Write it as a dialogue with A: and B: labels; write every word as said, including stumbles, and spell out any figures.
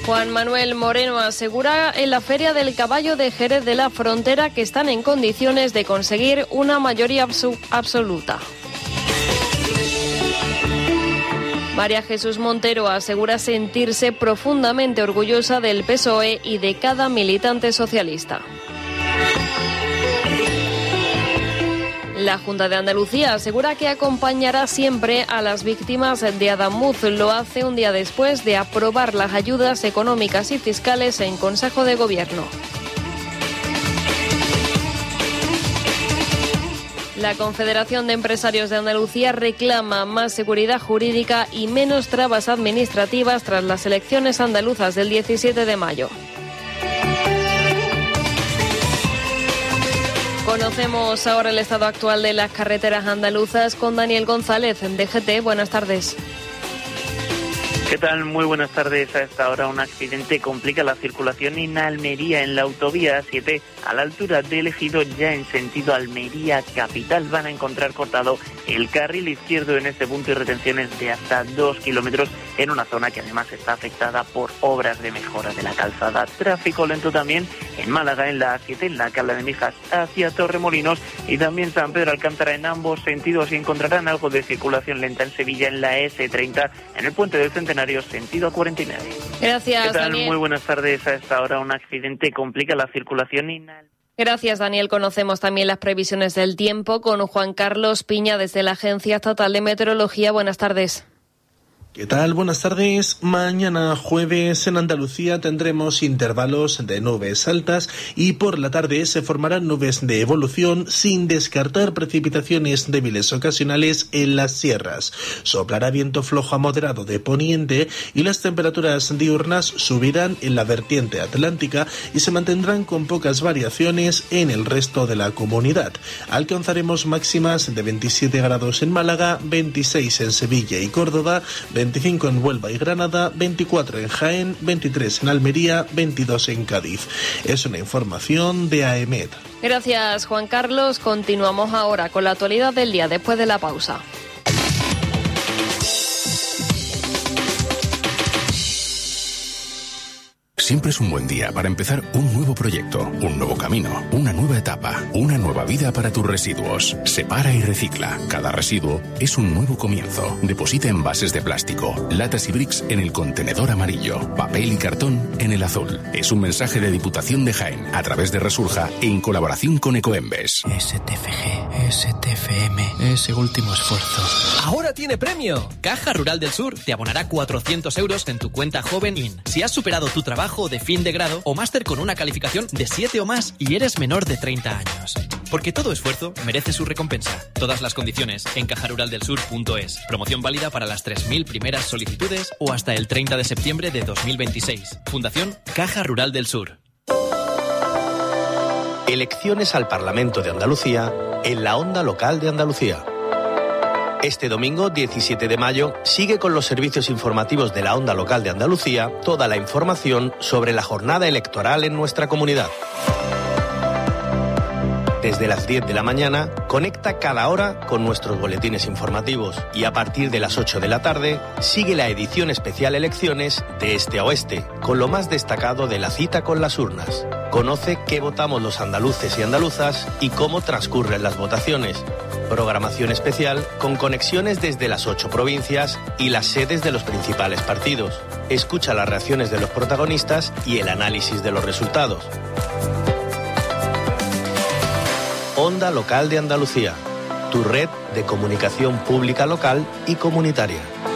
A: Juan Manuel Moreno asegura en la Feria del Caballo de Jerez de la Frontera que están en condiciones de conseguir una mayoría absu- absoluta. María Jesús Montero asegura sentirse profundamente orgullosa del P S O E y de cada militante socialista. La Junta de Andalucía asegura que acompañará siempre a las víctimas de Adamuz. Lo hace un día después de aprobar las ayudas económicas y fiscales en Consejo de Gobierno. La Confederación de Empresarios de Andalucía reclama más seguridad jurídica y menos trabas administrativas tras las elecciones andaluzas del diecisiete de mayo. Conocemos ahora el estado actual de las carreteras andaluzas con Daniel González, en D G T. Buenas tardes.
B: ¿Qué tal? Muy buenas tardes. A esta hora un accidente complica la circulación en Almería, en la autovía siete, a la altura del Ejido, ya en sentido Almería capital. Van a encontrar cortado el carril izquierdo en este punto y retenciones de hasta dos kilómetros en una zona que además está afectada por obras de mejora de la calzada. Tráfico lento también en Málaga, en la A siete, en la Cala de Mijas hacia Torremolinos, y también San Pedro Alcántara en ambos sentidos, y encontrarán algo de circulación lenta en Sevilla, en la ese treinta, en el puente del Centenario, sentido a cuarenta y nueve.
A: Gracias,
B: ¿Qué tal?
A: Daniel.
B: Muy buenas tardes. A esta hora un accidente complica la circulación y...
A: Gracias, Daniel. Conocemos también las previsiones del tiempo con Juan Carlos Piña desde la Agencia Estatal de Meteorología. Buenas tardes.
C: ¿Qué tal? Buenas tardes. Mañana jueves en Andalucía tendremos intervalos de nubes altas y por la tarde se formarán nubes de evolución sin descartar precipitaciones débiles ocasionales en las sierras. Soplará viento flojo a moderado de poniente y las temperaturas diurnas subirán en la vertiente atlántica y se mantendrán con pocas variaciones en el resto de la comunidad. Alcanzaremos máximas de veintisiete grados en Málaga, veintiséis en Sevilla y Córdoba, veinticinco en Huelva y Granada, veinticuatro en Jaén, veintitrés en Almería, veintidós en Cádiz. Es una información de AEMET.
A: Gracias, Juan Carlos. Continuamos ahora con la actualidad del día después de la pausa.
D: Siempre es un buen día para empezar un nuevo proyecto, un nuevo camino, una nueva etapa, una nueva vida para tus residuos. Separa y recicla. Cada residuo es un nuevo comienzo. Deposita envases de plástico, latas y bricks en el contenedor amarillo, papel y cartón en el azul. Es un mensaje de Diputación de Jaén a través de Resurja en colaboración con Ecoembes.
E: S T F G, S T F M, ese último esfuerzo.
F: ¡Ahora tiene premio! Caja Rural del Sur te abonará cuatrocientos euros en tu cuenta Joven In. Si has superado tu trabajo de fin de grado o máster con una calificación de siete o más y eres menor de treinta años. Porque todo esfuerzo merece su recompensa. Todas las condiciones en caja rural del sur punto es. Promoción válida para las tres mil primeras solicitudes o hasta el treinta de septiembre de dos mil veintiséis. Fundación Caja Rural del Sur.
G: Elecciones al Parlamento de Andalucía en la Onda Local de Andalucía. Este domingo, diecisiete de mayo, sigue con los servicios informativos de la Onda Local de Andalucía toda la información sobre la jornada electoral en nuestra comunidad. Desde las diez de la mañana, conecta cada hora con nuestros boletines informativos y a partir de las ocho de la tarde, sigue la edición especial Elecciones de Este a Oeste, con lo más destacado de la cita con las urnas. Conoce qué votamos los andaluces y andaluzas y cómo transcurren las votaciones. Programación especial con conexiones desde las ocho provincias y las sedes de los principales partidos. Escucha las reacciones de los protagonistas y el análisis de los resultados. Onda Local de Andalucía, tu red de comunicación pública local y comunitaria.